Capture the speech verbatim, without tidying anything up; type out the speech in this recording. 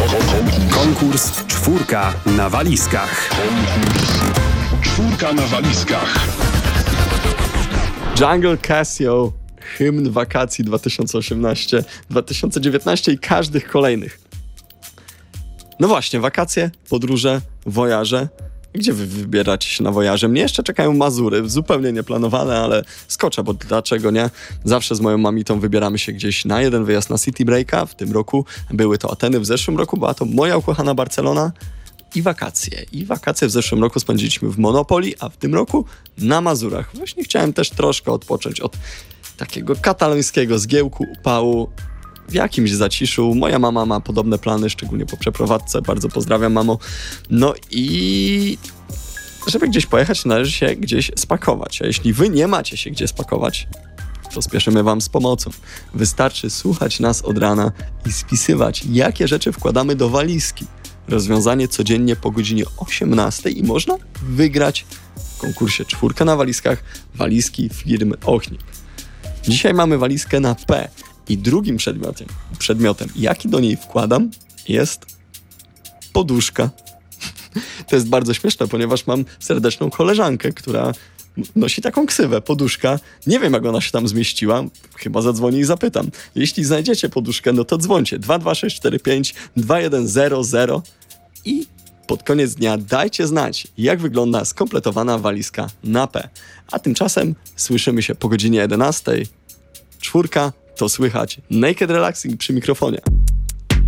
Konkurs czwórka na walizkach. Czwórka na walizkach. Jungle Casio, hymn wakacji dwa tysiące osiemnaście, dwa tysiące dziewiętnaście i każdych kolejnych. No właśnie, wakacje, podróże, wojaże. Gdzie wy wybieracie się na wojaże? Mnie jeszcze czekają Mazury, zupełnie nieplanowane, ale skoczę, bo dlaczego nie? Zawsze z moją mamitą wybieramy się gdzieś na jeden wyjazd na City Breaka. W tym roku były to Ateny, w zeszłym roku była to moja ukochana Barcelona. I wakacje. I wakacje w zeszłym roku spędziliśmy w Monopolii, a w tym roku na Mazurach. Właśnie chciałem też troszkę odpocząć od takiego katalońskiego zgiełku, upału, w jakimś zaciszu. Moja mama ma podobne plany, szczególnie po przeprowadzce. Bardzo pozdrawiam, mamo. No i żeby gdzieś pojechać, należy się gdzieś spakować. A jeśli wy nie macie się gdzie spakować, to spieszymy wam z pomocą. Wystarczy słuchać nas od rana i spisywać, jakie rzeczy wkładamy do walizki. Rozwiązanie codziennie po godzinie osiemnastej i można wygrać w konkursie czwórka na walizkach walizki firmy Ochnik. Dzisiaj mamy walizkę na P i drugim przedmiotem, przedmiotem, jaki do niej wkładam, jest poduszka. To jest bardzo śmieszne, ponieważ mam serdeczną koleżankę, która nosi taką ksywę, poduszka. Nie wiem, jak ona się tam zmieściła. Chyba zadzwonię i zapytam. Jeśli znajdziecie poduszkę, no to dzwońcie dwa dwa sześć cztery pięć dwa jeden zero zero i pod koniec dnia dajcie znać, jak wygląda skompletowana walizka na P. A tymczasem słyszymy się po godzinie jedenastej. Czwórka to słychać Naked Relaxing przy mikrofonie.